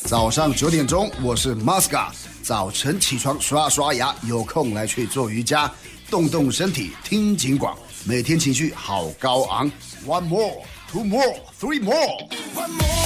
早上9点钟，我是 Masca。早晨起床刷刷牙，有空来去做瑜伽，动动身体，听警广。每天情绪好高昂。One more, two more, three more.